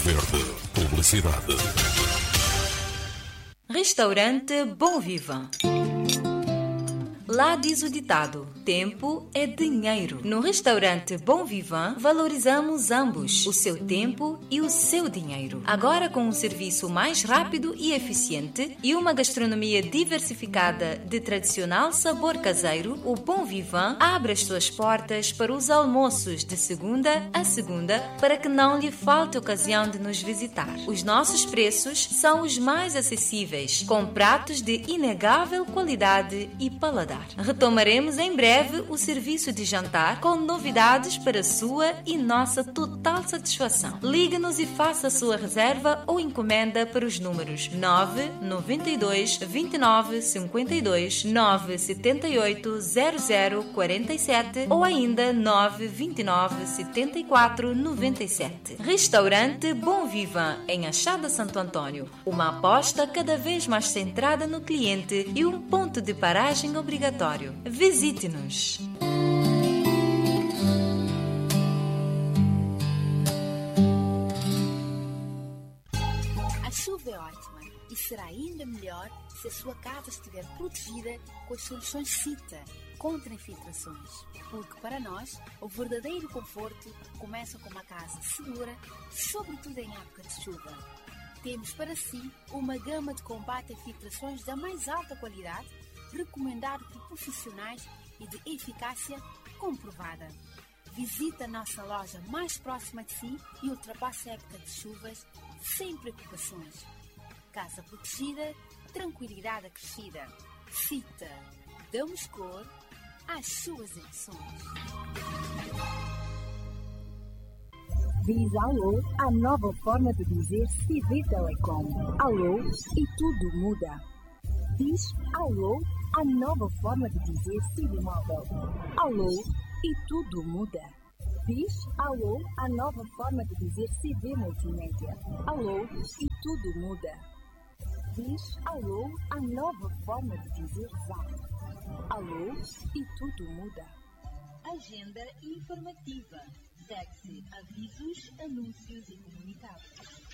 Verde. Publicidade. Restaurante Bom Vivant. Lá diz o ditado: tempo é dinheiro. No restaurante Bom Vivant, valorizamos ambos, o seu tempo e o seu dinheiro. Agora com um serviço mais rápido e eficiente e uma gastronomia diversificada de tradicional sabor caseiro, o Bom Vivant abre as suas portas para os almoços de segunda a segunda para que não lhe falte ocasião de nos visitar. Os nossos preços são os mais acessíveis, com pratos de inegável qualidade e paladar. Retomaremos em breve o serviço de jantar com novidades para sua e nossa total satisfação. Ligue-nos e faça a sua reserva ou encomenda para os números 992 29 52 978 00 47 ou ainda 929 74 97. Restaurante Bom Vivant em Achada Santo Antônio. Uma aposta cada vez mais centrada no cliente e um ponto de paragem obrigatório. Visite-nos. A chuva é ótima e será ainda melhor se a sua casa estiver protegida com as soluções CITA contra infiltrações. Porque para nós, o verdadeiro conforto começa com uma casa segura, sobretudo em época de chuva. Temos para si uma gama de combate a infiltrações da mais alta qualidade, recomendado por profissionais e de eficácia comprovada. Visite a nossa loja mais próxima de si e ultrapasse a época de chuvas sem preocupações. Casa protegida, tranquilidade acrescida. CITA, damos cor às suas emoções. Diz alô à nova forma de dizer CV Telecom. Alô e tudo muda. Diz alô à nova forma de dizer CV Móvel. Alô e tudo muda. Diz alô à nova forma de dizer CV Multimédia. Alô e tudo muda. Diz alô à nova forma de dizer Zap. Alô e tudo muda. Agenda informativa. Segue-se avisos, anúncios e comunicados.